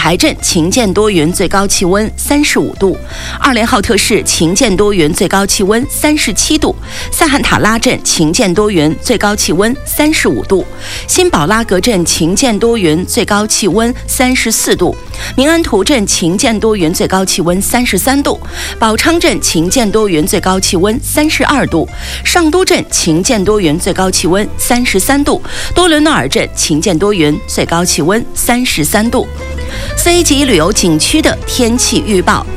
台镇晴见多云，最高气温35度；二连浩特市晴见多云，最高气温37度；塞罕塔拉镇晴见多云，最高气温35度；新宝拉格镇晴见多云，最高气温34度；明安图镇晴见多云，最高气温33度；宝昌镇晴见多云，最高气温32度；上都镇晴见多云，最高气温33度；多伦诺尔镇晴见多云，最高气温33度。4A 级旅游景区的天气预报：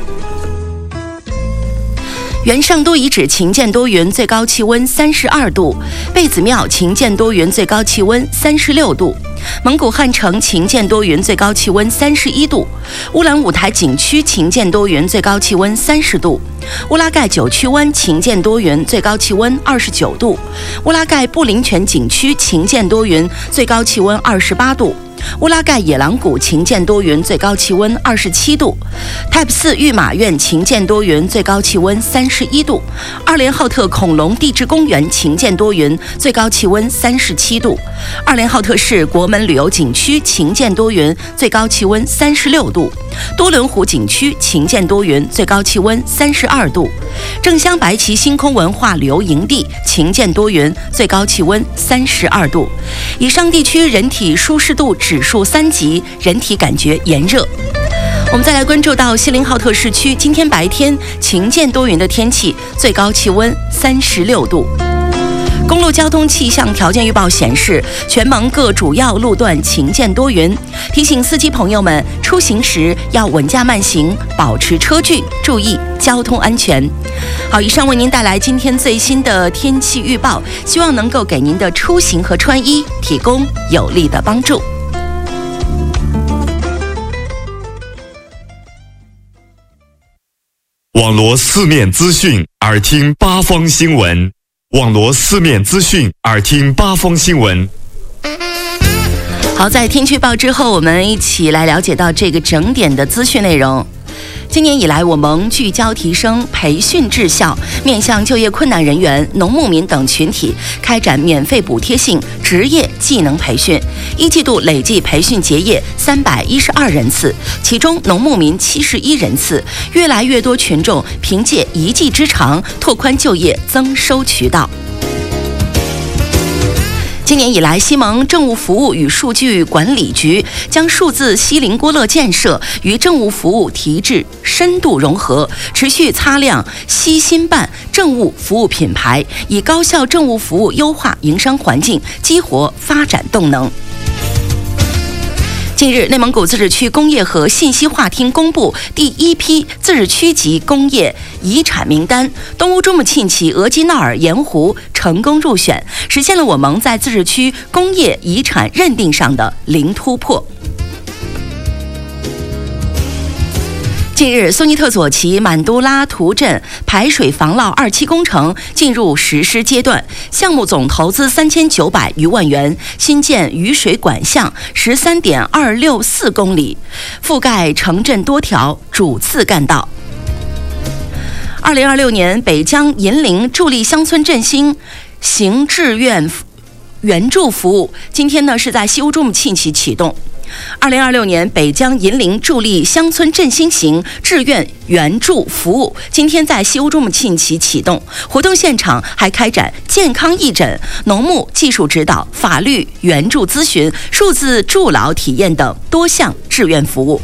原上都遗址晴见多云，最高气温32度；贝子庙晴见多云，最高气温36度；蒙古汉城晴见多云，最高气温31度；乌兰舞台景区晴见多云，最高气温30度；乌拉盖九曲湾晴见多云，最高气温29度；乌拉盖布林泉景区晴见多云，最高气温28度；乌拉盖野狼谷晴见多云，最高气温27度；泰普寺御马苑晴见多云，最高气温31度；二连浩特恐龙地质公园晴见多云，最高气温37度；二连浩特市国门旅游景区晴见多云，最高气温36度；多伦湖景区晴见多云，最高气温32度；正乡白旗星空文化旅游营地晴见多云，最高气温32度。以上地区人体舒适度指数3级，人体感觉炎热。我们再来关注到锡林浩特市区，今天白天晴见多云的天气，最高气温36度。公路交通气象条件预报显示，全蒙各主要路段晴见多云，提醒司机朋友们出行时要稳驾慢行，保持车距，注意交通安全。好，以上为您带来今天最新的天气预报，希望能够给您的出行和穿衣提供有力的帮助。 网罗四面资讯，耳听八方新闻。网罗四面资讯，耳听八方新闻。 好，在天气预报之后，我们一起来了解到这个整点的资讯内容。今年以来，我蒙聚焦提升培训质效，面向就业困难人员、农牧民等群体开展免费补贴性职业技能培训。一季度累计培训结业312人次，其中农牧民71人次。越来越多群众凭借一技之长拓宽就业增收渠道。今年以来，西蒙政务服务与数据管理局将数字锡林郭勒建设与政务服务提质深度融合，持续擦亮西辛办政务服务品牌，以高效政务服务优化营商环境，激活发展动能。近日，内蒙古自治区工业和信息化厅公布第一批自治区级工业遗产名单，东乌珠穆沁旗额济纳尔盐湖成功入选，实现了我蒙在自治区工业遗产认定上的零突破。近日，苏尼特左旗满都拉图镇排水防涝2期工程进入实施阶段，项目总投资3900余万元，新建雨水管巷13.264公里，覆盖城镇多条主次干道。2026年北疆银陵助力乡村振兴行志愿援助服务，今天呢是在西乌珠穆沁旗启动。2026年北疆银陵助力乡村振兴型志愿援助服务今天在西乌珠穆沁旗启动，活动现场还开展健康义诊、农牧技术指导、法律援助咨询、数字助老体验等多项志愿服务。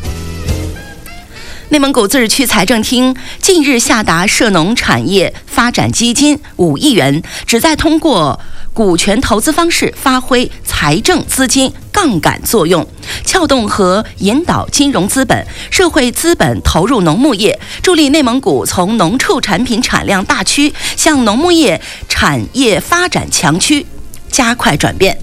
内蒙古自治区财政厅近日下达涉农产业发展基金5亿元，旨在通过股权投资方式发挥财政资金杠杆作用，撬动和引导金融资本、社会资本投入农牧业，助力内蒙古从农畜产品产量大区向农牧业产业发展强区加快转变。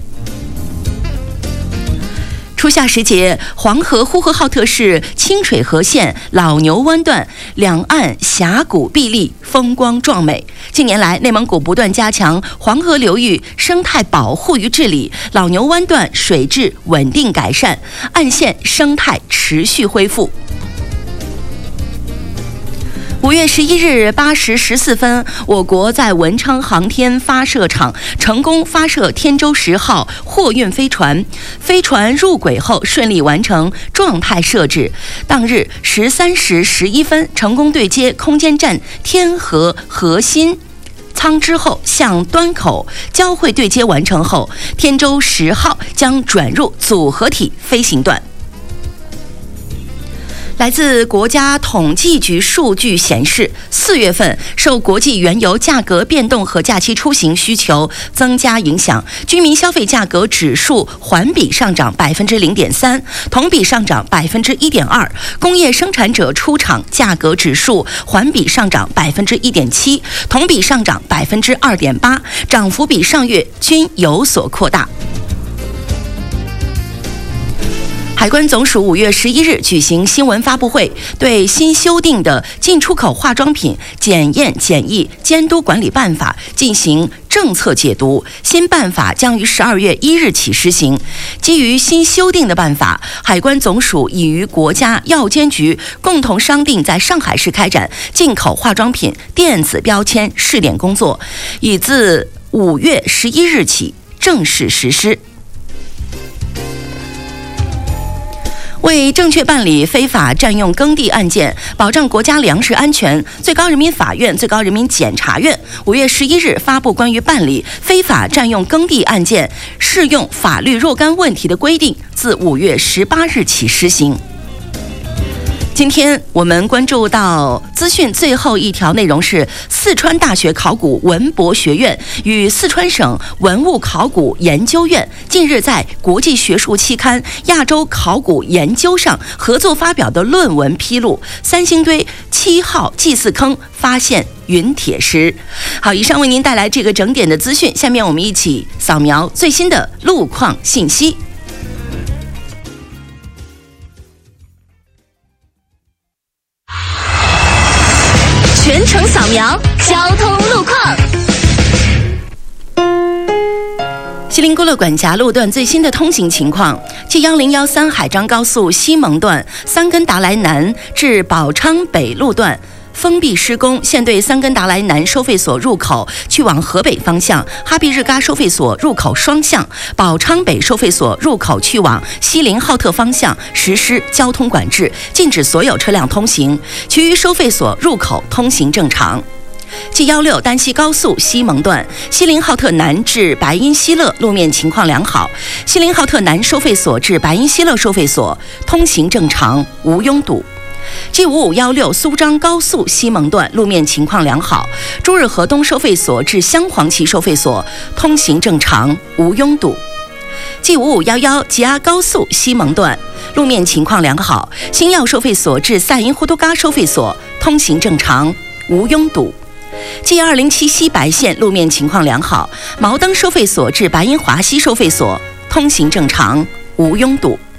初夏时节，黄河呼和浩特市清水河县老牛湾段两岸峡谷壁立，风光壮美。近年来，内蒙古不断加强黄河流域生态保护与治理，老牛湾段水质稳定改善，岸线生态持续恢复。 5月11日8时14分，我国在文昌航天发射场成功发射天舟10号货运飞船，飞船入轨后顺利完成状态设置。当日13时11分，成功对接空间站天河核心舱之后，向端口交会对接完成后，天舟10号将转入组合体飞行段。来自国家统计局数据显示，4月份受国际原油价格变动和假期出行需求增加影响，居民消费价格指数环比上涨0.3%，同比上涨1.2%；工业生产者出厂价格指数环比上涨1.7%，同比上涨2.8%，涨幅比上月均有所扩大。海关总署5月11日举行新闻发布会，对新修订的进出口化妆品检验检疫监督管理办法进行政策解读。新办法将于12月1日起施行。基于新修订的办法，海关总署已与国家药监局共同商定，在上海市开展进口化妆品电子标签试点工作，已自5月11日起正式实施。为正确办理非法占用耕地案件，保障国家粮食安全，最高人民法院、最高人民检察院5月11日发布关于办理非法占用耕地案件适用法律若干问题的规定，自5月18日起施行。今天我们关注到资讯最后一条内容是，四川大学考古文博学院与四川省文物考古研究院近日在国际学术期刊《亚洲考古研究》上合作发表的论文披露，三星堆7号祭祀坑发现陨铁石。好，以上为您带来这个整点的资讯，下面我们一起扫描最新的路况信息。 全程扫描交通路况。 锡林郭勒管辖路段最新的通行情况：G1013海张高速西蒙段三根达莱南至宝昌北路段封闭施工，现对三根达莱南收费所入口去往河北方向、哈毕日嘎收费所入口双向、宝昌北收费所入口去往锡林浩特方向实施交通管制，禁止所有车辆通行，其余收费所入口通行正常。G16丹西高速西蒙段锡林浩特南至白音希勒路面情况良好，锡林浩特南收费所至白音希勒收费所通行正常，无拥堵。G5516苏张高速西蒙段路面情况良好，朱日河东收费所至镶黄旗收费所通行正常，无拥堵。G5511吉阿高速西蒙段路面情况良好，新药收费所至赛因呼都嘎收费所通行正常，无拥堵。G207西白线路面情况良好，毛登收费所至白音华西收费所通行正常，无拥堵。